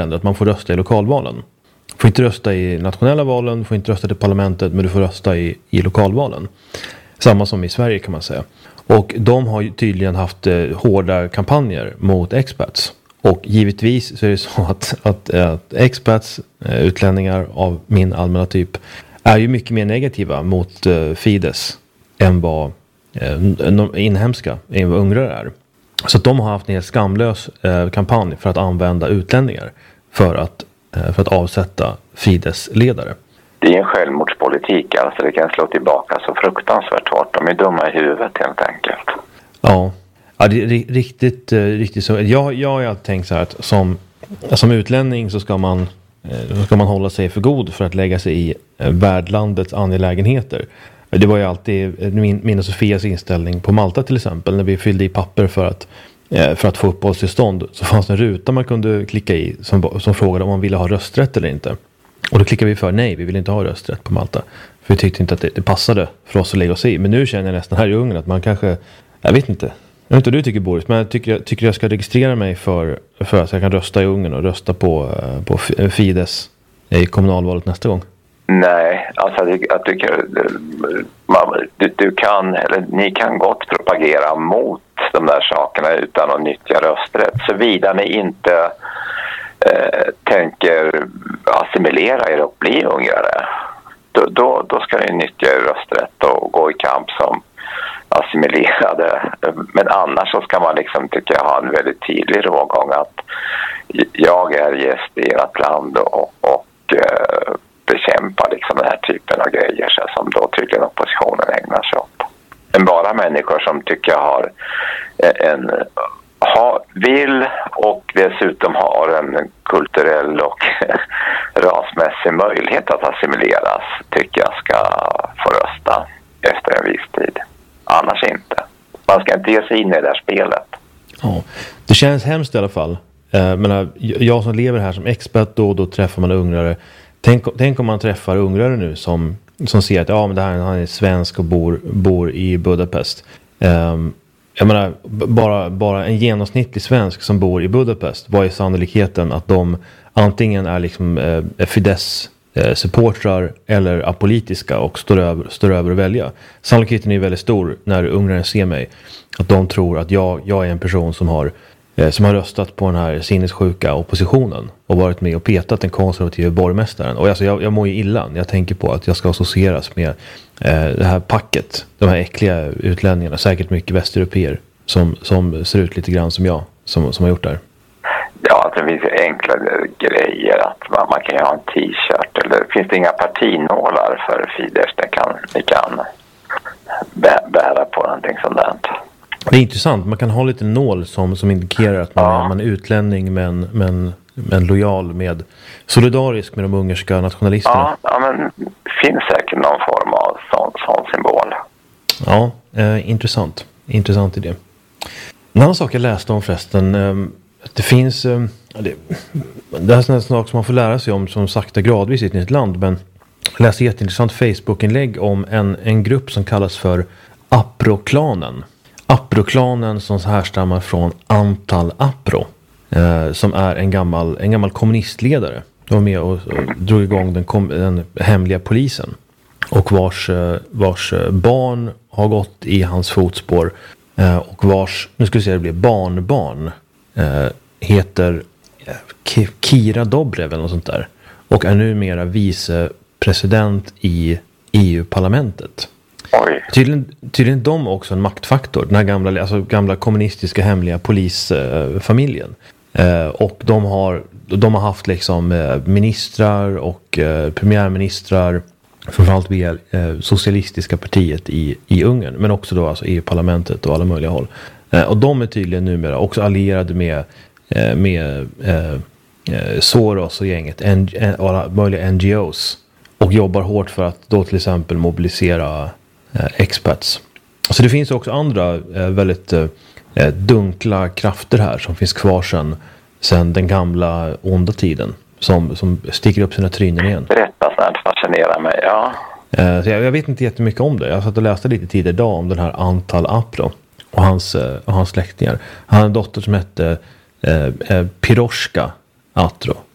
länder att man får rösta i lokalvalen. Du får inte rösta i nationella valen, du får inte rösta till parlamentet, men du får rösta i lokalvalen. Samma som i Sverige kan man säga. Och de har ju tydligen haft hårda kampanjer mot expats. Och givetvis så är det så att expats, utlänningar av min allmänna typ, är ju mycket mer negativa mot Fidesz än vad inhemska, än vad ungrare är. Så att de har haft en helt skamlös kampanj för att använda utlänningar för att avsätta Fidesz-ledare. Det är en självmordspolitik, alltså det kan slå tillbaka så fruktansvärt hårt. De är dumma i huvudet helt enkelt. Ja, det är riktigt så. Jag har alltid tänkt så här att som utlänning så ska man hålla sig för god för att lägga sig i värdlandets angelägenheter. Det var ju alltid min och Sofias inställning på Malta till exempel. När vi fyllde i papper för att få uppehållstillstånd, så fanns det en ruta man kunde klicka i som frågade om man ville ha rösträtt eller inte. Och då klickade vi för nej, vi vill inte ha rösträtt på Malta. För vi tyckte inte att det passade för oss att lägga oss i. Men nu känner jag nästan här i Ungern att man kanske, jag vet inte vad du tycker, Boris, men jag tycker jag ska registrera mig för att jag kan rösta i Ungern och rösta på Fidesz i kommunalvalet nästa gång. Nej, alltså jag tycker du kan, eller ni kan gott propagera mot de där sakerna utan att nyttja rösträtt. Såvida ni inte tänker assimilera er och bli ungrare. Då ska ni nyttja er rösträtt och gå i kamp som assimilerade. Men annars så ska man liksom, tycker jag, ha en väldigt tydlig rågång att jag är gäst i ert land och bekämpa liksom den här typen av grejer som då tydligen oppositionen ägnar sig åt. Men bara människor som tycker jag vill och dessutom har en kulturell och rasmässig möjlighet att assimileras tycker jag ska få rösta efter en viss tid. Annars inte. Man ska inte ge sig in i det där spelet. Ja, det känns hemskt i alla fall. Men jag som lever här som expert då träffar man ungrare. Tänk om man träffar ungrare nu som ser att men han är svensk och bor i Budapest. Jag menar, bara en genomsnittlig svensk som bor i Budapest, vad är sannolikheten att de antingen är liksom Fidesz-supportrar eller apolitiska och står över att välja? Sannolikheten är väldigt stor när ungrare ser mig att de tror att jag är en person som har röstat på den här sinnessjuka oppositionen och varit med och petat den konservativa borgmästaren. Och alltså jag mår ju illa när jag tänker på att jag ska associeras med det här packet, de här äckliga utlänningarna, säkert mycket västeuropeer som ser ut lite grann som jag, som har gjort det här. Ja, det finns ju enkla grejer att man kan ju ha en t-shirt, eller finns det inga partinålar för Fidesz, ni kan bära på någonting sånt där. Det är intressant. Man kan ha lite nål som indikerar att man är utlänning men lojal solidarisk med de ungerska nationalisterna. Ja, men det finns säkert någon form av sån symbol. Ja, intressant. Intressant idé. En annan sak jag läste om förresten, att det finns det är en sak som man får lära sig om som sakta gradvis i ett nytt land, men jag läste ett jätteintressant Facebook-inlägg om en grupp som kallas för Apro-klanen. Apro-klanen som härstammar från Antal Apro, som är en gammal kommunistledare. De var med och drog igång den hemliga polisen, och vars barn har gått i hans fotspår, och nu ska vi se, det blir barnbarn heter Kira Dobrev eller något sånt där, och är numera vicepresident i EU-parlamentet. Tydligen de också en maktfaktor, den här gamla kommunistiska hemliga polisfamiljen. Och de har haft liksom ministrar och premiärministrar, framförallt via socialistiska partiet i Ungern, men också då alltså EU-parlamentet och alla möjliga håll. Och de är tydligen numera också allierade med Soros och gänget och alla möjliga NGOs, och jobbar hårt för att då till exempel mobilisera expats. Så det finns också andra väldigt dunkla krafter här som finns kvar sen den gamla onda tiden, som sticker upp sina trynen igen. Berätta snart, fascinerar mig, ja. Så jag vet inte jättemycket om det. Jag satt och läste lite tidigare idag om den här Antal Apro och hans släktingar. Han hade en dotter som hette Piroshka Apro.